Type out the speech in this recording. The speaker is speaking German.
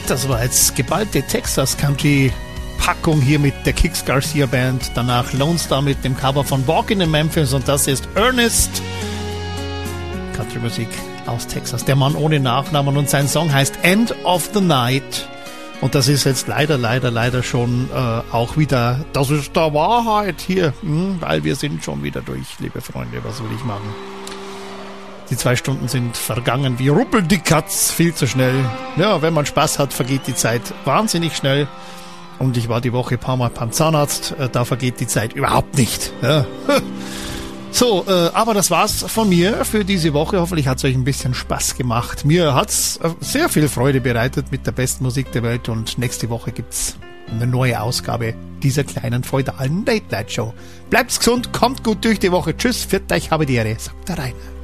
Das war jetzt geballte Texas Country Packung hier mit der Kix Garcia Band. Danach Lone Star mit dem Cover von Walkin' in Memphis und das ist Ernest. Country Musik aus Texas. Der Mann ohne Nachnamen und sein Song heißt End of the Night. Und das ist jetzt leider schon auch wieder, das ist der Wahrheit hier, weil wir sind schon wieder durch, liebe Freunde, was will ich machen? Die 2 Stunden sind vergangen wie Ruppeldickatz, viel zu schnell. Ja, wenn man Spaß hat, vergeht die Zeit wahnsinnig schnell. Und ich war die Woche ein paar Mal beim Zahnarzt, da vergeht die Zeit überhaupt nicht. Ja. So, aber das war's von mir für diese Woche. Hoffentlich hat's euch ein bisschen Spaß gemacht. Mir hat's sehr viel Freude bereitet mit der besten Musik der Welt. Und nächste Woche gibt's eine neue Ausgabe dieser kleinen feudalen Late-Night-Show. Bleibt's gesund, kommt gut durch die Woche. Tschüss, pfiat euch, habe die Ehre, sagt der Rainer.